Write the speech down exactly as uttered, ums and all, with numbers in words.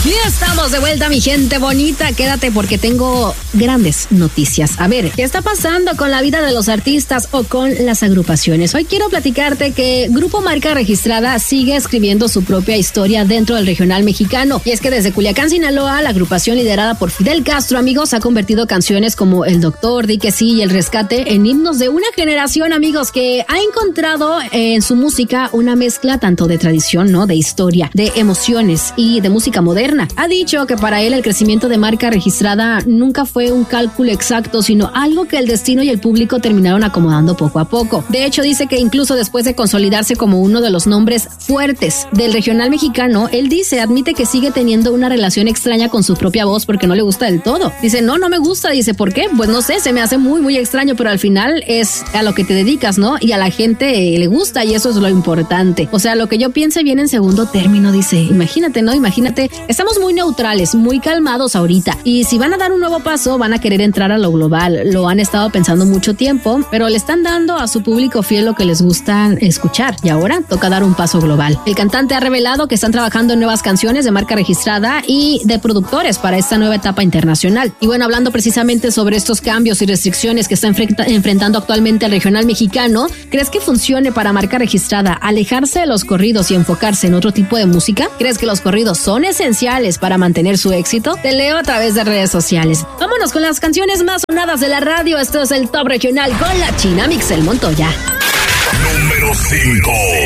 Y estamos de vuelta, mi gente bonita. Quédate porque tengo grandes noticias. A ver, ¿qué está pasando con la vida de los artistas o con las agrupaciones? Hoy quiero platicarte que Grupo Marca Registrada sigue escribiendo su propia historia dentro del regional mexicano. Y es que desde Culiacán, Sinaloa, la agrupación liderada por Fidel Castro, amigos, ha convertido canciones como El Doctor, Di que sí y El Rescate en himnos de una generación, amigos, que ha encontrado en su música una mezcla tanto de tradición, ¿no? De historia, de emociones y de música moderna. Ha dicho que para él el crecimiento de Marca Registrada nunca fue un cálculo exacto, sino algo que el destino y el público terminaron acomodando poco a poco. De hecho, dice que incluso después de consolidarse como uno de los nombres fuertes del regional mexicano, él dice, admite que sigue teniendo una relación extraña con su propia voz porque no le gusta del todo. Dice, no, no me gusta. Dice, ¿por qué? Pues no sé, se me hace muy, muy extraño, pero al final es a lo que te dedicas, ¿no? Y a la gente le gusta y eso es lo importante. O sea, lo que yo piense viene en segundo término, dice. Imagínate, ¿no? Imagínate, estamos muy neutrales, muy calmados ahorita. Y si van a dar un nuevo paso, van a querer entrar a lo global. Lo han estado pensando mucho tiempo, pero le están dando a su público fiel lo que les gusta escuchar. Y ahora toca dar un paso global. El cantante ha revelado que están trabajando en nuevas canciones de Marca Registrada y de productores para esta nueva etapa internacional. Y bueno, hablando precisamente sobre estos cambios y restricciones que está enfrenta- enfrentando actualmente el regional mexicano, ¿crees que funcione para Marca Registrada alejarse de los corridos y enfocarse en otro tipo de música? ¿Crees que los corridos son esenciales para mantener su éxito? Te leo a través de redes sociales. Vámonos con las canciones más sonadas de la radio. Esto es el Top Regional con la China Mixel Montoya. Número cinco.